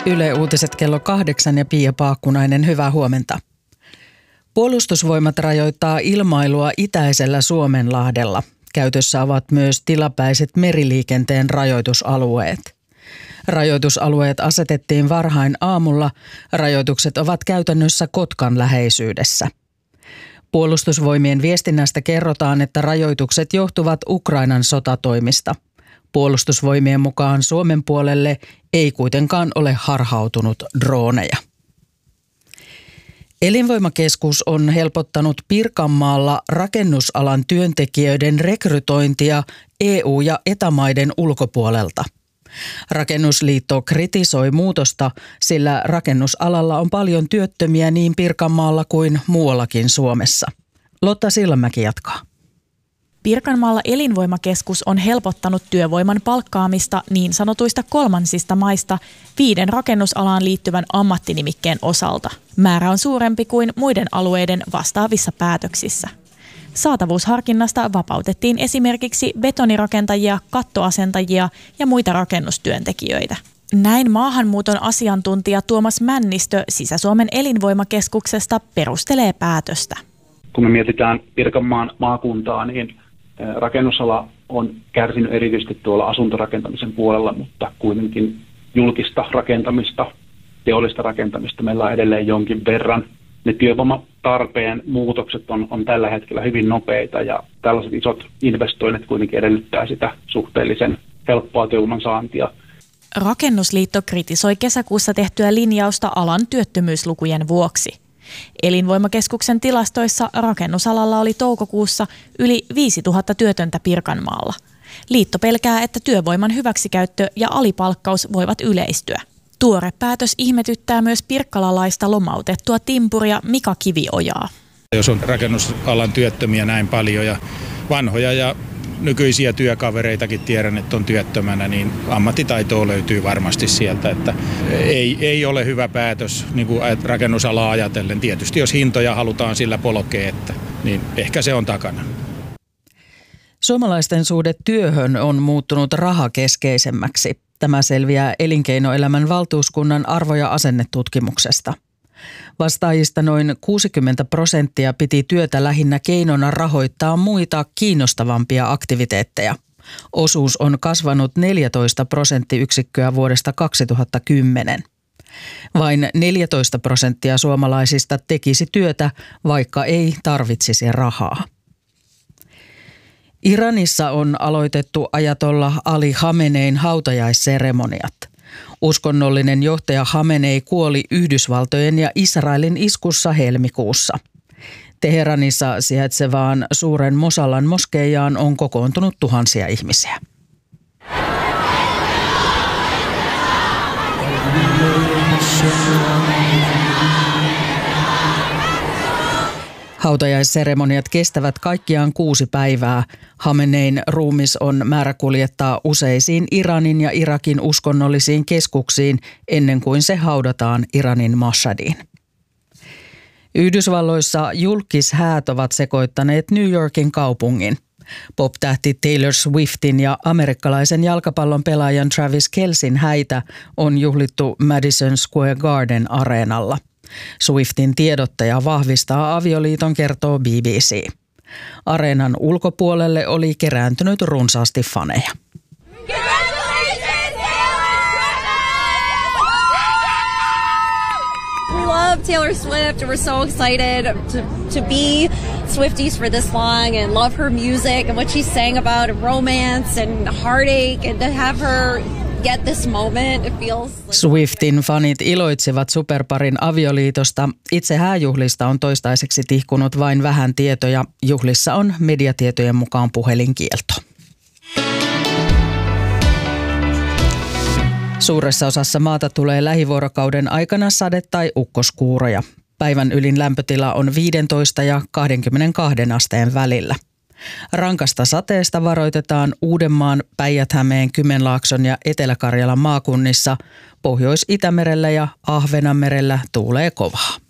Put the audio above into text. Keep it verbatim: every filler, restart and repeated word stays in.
Yle Uutiset kello kahdeksan ja Pia Paakkunainen, hyvää huomenta. Puolustusvoimat rajoittaa ilmailua itäisellä Suomenlahdella. Käytössä ovat myös tilapäiset meriliikenteen rajoitusalueet. Rajoitusalueet asetettiin varhain aamulla. Rajoitukset ovat käytännössä Kotkan läheisyydessä. Puolustusvoimien viestinnästä kerrotaan, että rajoitukset johtuvat Ukrainan sotatoimista. Puolustusvoimien mukaan Suomen puolelle ei kuitenkaan ole harhautunut drooneja. Elinvoimakeskus on helpottanut Pirkanmaalla rakennusalan työntekijöiden rekrytointia E U- ja E T A-maiden ulkopuolelta. Rakennusliitto kritisoi muutosta, sillä rakennusalalla on paljon työttömiä niin Pirkanmaalla kuin muuallakin Suomessa. Lotta Sillanmäki jatkaa. Pirkanmaalla Elinvoimakeskus on helpottanut työvoiman palkkaamista niin sanotuista kolmansista maista viiden rakennusalaan liittyvän ammattinimikkeen osalta. Määrä on suurempi kuin muiden alueiden vastaavissa päätöksissä. Saatavuusharkinnasta vapautettiin esimerkiksi betonirakentajia, kattoasentajia ja muita rakennustyöntekijöitä. Näin maahanmuuton asiantuntija Tuomas Männistö Sisä-Suomen Elinvoimakeskuksesta perustelee päätöstä. Kun me mietitään Pirkanmaan maakuntaa, niin rakennusala on kärsinyt erityisesti tuolla asuntorakentamisen puolella, mutta kuitenkin julkista rakentamista, teollista rakentamista meillä on edelleen jonkin verran. Ne työvoimatarpeen muutokset on, on tällä hetkellä hyvin nopeita ja tällaiset isot investoinnit kuitenkin edellyttää sitä suhteellisen helppoa työvoiman saantia. Rakennusliitto kritisoi kesäkuussa tehtyä linjausta alan työttömyyslukujen vuoksi. Elinvoimakeskuksen tilastoissa rakennusalalla oli toukokuussa yli viisituhatta työtöntä Pirkanmaalla. Liitto pelkää, että työvoiman hyväksikäyttö ja alipalkkaus voivat yleistyä. Tuore päätös ihmetyttää myös pirkkalalaista lomautettua timpuria Mika Kiviojaa. Jos on rakennusalan työttömiä näin paljon ja vanhoja ja nykyisiä työkavereitakin tiedän, että on työttömänä, niin ammattitaitoa löytyy varmasti sieltä. Että ei, ei ole hyvä päätös niin kuin rakennusalaa ajatellen. Tietysti jos hintoja halutaan sillä polkea, että, niin ehkä se on takana. Suomalaisten suhde työhön on muuttunut rahakeskeisemmäksi. Tämä selviää Elinkeinoelämän valtuuskunnan arvo- ja asennetutkimuksesta. Vastaajista noin kuusikymmentä prosenttia piti työtä lähinnä keinona rahoittaa muita kiinnostavampia aktiviteetteja. Osuus on kasvanut neljätoista prosenttiyksikköä vuodesta kaksituhattakymmenen. Vain neljätoista prosenttia suomalaisista tekisi työtä, vaikka ei tarvitsisi rahaa. Iranissa on aloitettu ajatollah Ali Khamenein hautajaisseremoniat. Uskonnollinen johtaja Khamenei kuoli Yhdysvaltojen ja Israelin iskussa helmikuussa. Teheranissa sijaitsevaan suuren Mosallan moskeijaan on kokoontunut tuhansia ihmisiä. Hautajaisseremoniat kestävät kaikkiaan kuusi päivää. Khamenein ruumis on määrä kuljettaa useisiin Iranin ja Irakin uskonnollisiin keskuksiin ennen kuin se haudataan Iranin Mashhadiin. Yhdysvalloissa julkishäät ovat sekoittaneet New Yorkin kaupungin. Pop-tähti Taylor Swiftin ja amerikkalaisen jalkapallon pelaajan Travis Kelcin häitä on juhlittu Madison Square Garden areenalla. Swiftin tiedottaja vahvistaa avioliiton, kertoo B B C. Areenan ulkopuolelle oli kerääntynyt runsaasti faneja. We love Taylor Swift and we're so excited to, to be Swifties for this long and love her music and what she sang about romance and heartache and to have her get this moment, it feels like... Swiftin fanit iloitsevat superparin avioliitosta. Itse hääjuhlista on toistaiseksi tihkunut vain vähän tietoja. Juhlissa on mediatietojen mukaan puhelinkielto. Suuressa osassa maata tulee lähivuorokauden aikana sade- tai ukkoskuuroja. Päivän ylin lämpötila on viisitoista ja kaksikymmentäkaksi asteen välillä. Rankasta sateesta varoitetaan Uudenmaan, Päijät-Hämeen, Kymenlaakson ja Etelä-Karjalan maakunnissa. Pohjois-Itämerellä ja Ahvenanmerellä tuulee kovaa.